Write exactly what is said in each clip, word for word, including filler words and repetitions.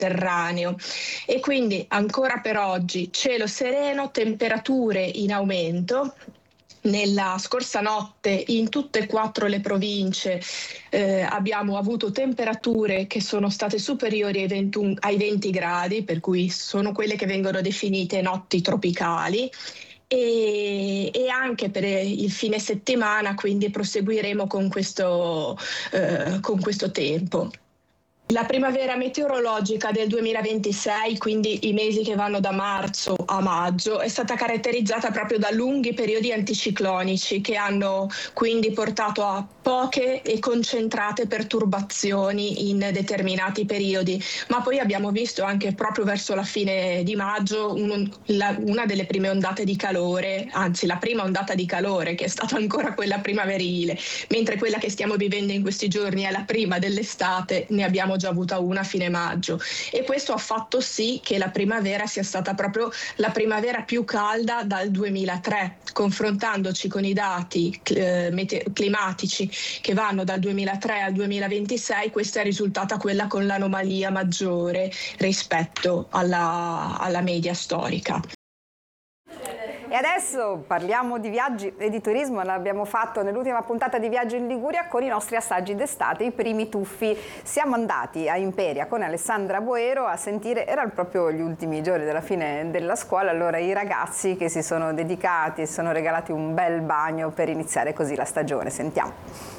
Mediterraneo. E quindi ancora per oggi cielo sereno, temperature in aumento. Nella scorsa notte in tutte e quattro le province eh, abbiamo avuto temperature che sono state superiori ai, ventuno, ai venti gradi, per cui sono quelle che vengono definite notti tropicali. E, e anche per il fine settimana, quindi proseguiremo con questo, eh, con questo tempo. La primavera meteorologica del duemilaventisei, quindi i mesi che vanno da marzo a maggio, è stata caratterizzata proprio da lunghi periodi anticiclonici che hanno quindi portato a poche e concentrate perturbazioni in determinati periodi. Ma poi abbiamo visto anche proprio verso la fine di maggio un, la, una delle prime ondate di calore, anzi la prima ondata di calore, che è stata ancora quella primaverile, mentre quella che stiamo vivendo in questi giorni è la prima dell'estate, ne abbiamo già avuta una a fine maggio, e questo ha fatto sì che la primavera sia stata proprio la primavera più calda dal duemilatré, confrontandoci con i dati eh, mete- climatici che vanno dal duemilatré al duemilaventisei. Questa è risultata quella con l'anomalia maggiore rispetto alla, alla media storica. E adesso parliamo di viaggi e di turismo. L'abbiamo fatto nell'ultima puntata di Viaggio in Liguria con i nostri assaggi d'estate, i primi tuffi. Siamo andati a Imperia con Alessandra Boero a sentire, erano proprio gli ultimi giorni della fine della scuola, allora i ragazzi che si sono dedicati e si sono regalati un bel bagno per iniziare così la stagione. Sentiamo.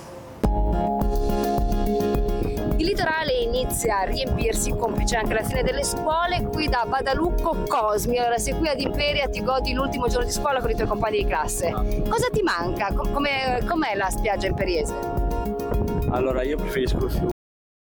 Il litorale inizia a riempirsi, complice anche la fine delle scuole, qui da Badalucco Cosmi. Allora, se qui ad Imperia ti godi l'ultimo giorno di scuola con i tuoi compagni di classe, cosa ti manca? Com'è, com'è la spiaggia imperiese? Allora, io preferisco il fiume.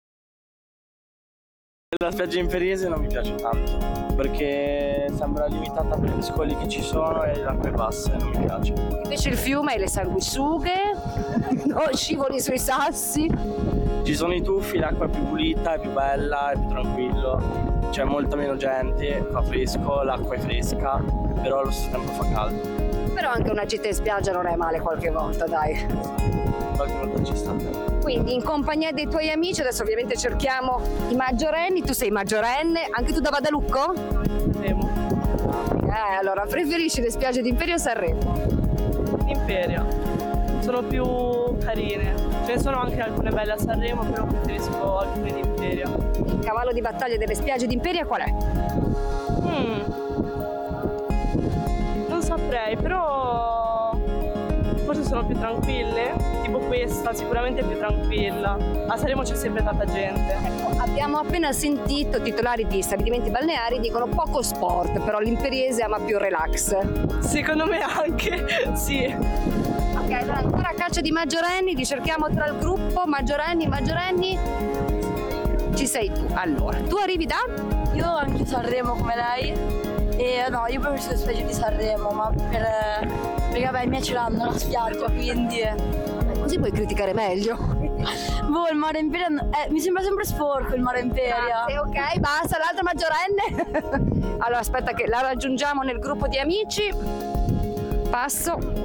La spiaggia imperiese non mi piace tanto, perché sembra limitata per gli scogli che ci sono e le acque basse, non mi piace. Invece il fiume e le sanguisughe, no, scivoli sui sassi. Ci sono i tuffi, l'acqua è più pulita, è più bella, è più tranquillo, c'è molta meno gente, fa fresco, l'acqua è fresca, però allo stesso tempo fa caldo. Però anche una gita in spiaggia non è male qualche volta, dai. Qualche volta ci sta. Quindi in compagnia dei tuoi amici, adesso ovviamente cerchiamo i maggiorenni, tu sei maggiorenne, anche tu da Badalucco? Sanremo. Eh, allora preferisci le spiagge di Imperia o Sanremo? Imperia, sono più carine. Ce ne sono anche alcune belle a Sanremo, però preferisco alcune di Imperia. Il cavallo di battaglia delle spiagge di Imperia qual è? Mm. Non saprei, però forse sono più tranquille, tipo questa sicuramente è più tranquilla. A Sanremo c'è sempre tanta gente. Ecco, abbiamo appena sentito titolari di stabilimenti balneari dicono poco sport, però l'imperiese ama più relax. Secondo me anche, sì. Ok, allora ancora a caccia di maggiorenni, li cerchiamo tra il gruppo, maggiorenni, maggiorenni. Ci sei tu. Allora, tu arrivi da? Io anche Sanremo come lei. E no, io preferisco le spiagge di Sanremo, ma per... perché vabbè, i miei ce l'hanno la spiaggia, quindi... Così puoi criticare meglio. Boh, il mare Imperia... Eh, mi sembra sempre sporco il mare Imperia. Grazie, ok, basta, l'altra maggiorenne. Allora, aspetta che la raggiungiamo nel gruppo di amici. Passo.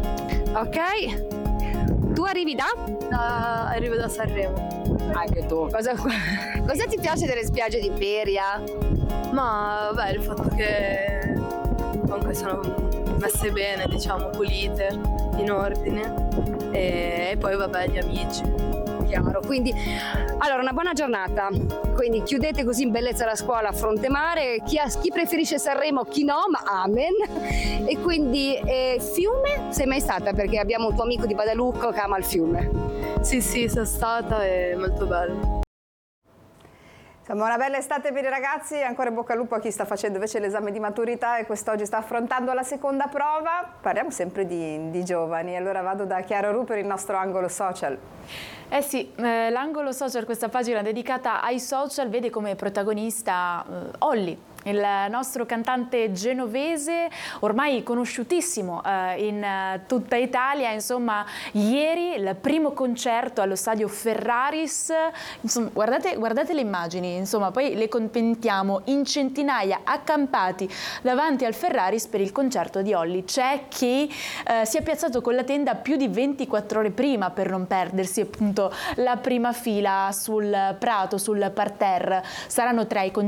Ok, tu arrivi da? Da... Arrivo da Sanremo. Anche tu. Cosa, cosa ti piace delle spiagge di Imperia? Ma vabbè, il fatto che comunque sono messe bene, diciamo, pulite, in ordine, e, e poi vabbè gli amici. Chiaro, quindi allora una buona giornata, quindi chiudete così in bellezza la scuola a fronte mare, chi, ha, chi preferisce Sanremo, chi no, ma amen. E quindi eh, fiume, sei mai stata? Perché abbiamo un tuo amico di Badalucco che ama il fiume. Sì sì, sono stata, è molto bello. Insomma, una bella estate per i ragazzi, ancora in bocca al lupo a chi sta facendo invece l'esame di maturità e quest'oggi sta affrontando la seconda prova. Parliamo sempre di, di giovani, allora vado da Chiara Ru per il nostro angolo social. Eh sì, eh, l'angolo social, questa pagina dedicata ai social, vede come protagonista eh, Olli, il nostro cantante genovese ormai conosciutissimo eh, in uh, tutta Italia. Insomma, ieri il primo concerto allo stadio Ferraris, insomma, guardate, guardate le immagini, insomma, poi le commentiamo, in centinaia accampati davanti al Ferraris per il concerto di Olli. C'è chi eh, si è piazzato con la tenda più di ventiquattro ore prima per non perdersi appunto la prima fila sul prato, sul parterre. Saranno tre i concerti